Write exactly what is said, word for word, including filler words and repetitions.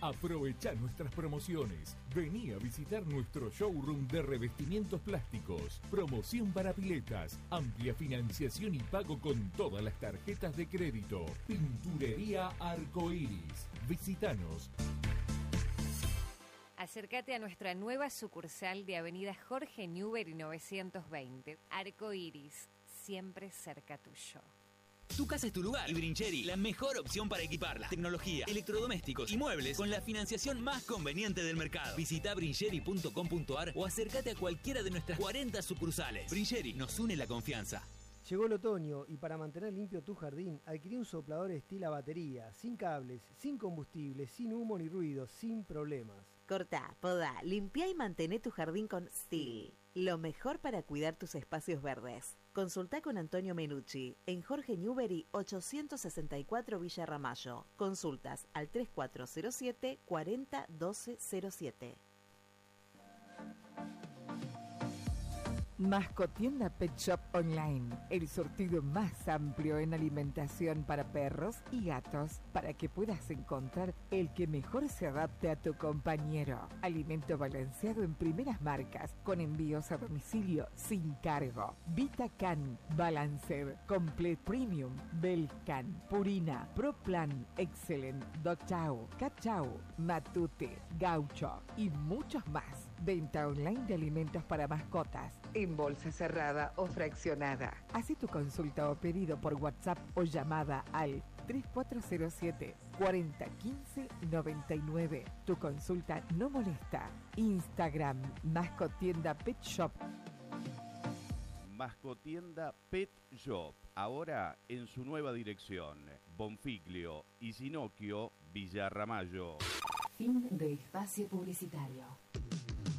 Aprovecha nuestras promociones. Vení a visitar nuestro showroom de revestimientos plásticos. Promoción para piletas. Amplia financiación y pago con todas las tarjetas de crédito. Pinturería Arcoiris. Visítanos. Acércate a nuestra nueva sucursal de Avenida Jorge Newbery novecientos veinte. Arcoiris, siempre cerca tuyo. Tu casa es tu lugar y Brincheri, la mejor opción para equiparla. Tecnología, electrodomésticos y muebles con la financiación más conveniente del mercado. Visita brincheri punto com punto ar o acércate a cualquiera de nuestras cuarenta sucursales. Brincheri, nos une la confianza. Llegó el otoño y para mantener limpio tu jardín, adquirí un soplador estilo a batería, sin cables, sin combustible, sin humo ni ruido, sin problemas. Cortá, podá, limpiá y mantené tu jardín con Stihl. Lo mejor para cuidar tus espacios verdes. Consultá con Antonio Menucci en Jorge Newbery ochocientos sesenta y cuatro Villa Ramallo. Consultas al tres cuatro cero siete, cuarenta, doce cero siete. Mascotienda Pet Shop Online, el surtido más amplio en alimentación para perros y gatos, para que puedas encontrar el que mejor se adapte a tu compañero. Alimento balanceado en primeras marcas, con envíos a domicilio sin cargo. VitaCan, Balancer, Complete Premium, Belcan, Purina, ProPlan, Excellent, Doctau, Cachau, Matute, Gaucho y muchos más. Venta online de alimentos para mascotas, en bolsa cerrada o fraccionada. Haz tu consulta o pedido por WhatsApp o llamada al tres cuatro cero siete, cuarenta, quince, noventa y nueve. Tu consulta no molesta. Instagram, Mascotienda Pet Shop. Mascotienda Pet Shop, ahora en su nueva dirección. Bonfiglio y Sinocchio, Villa Ramallo. Fin de espacio publicitario.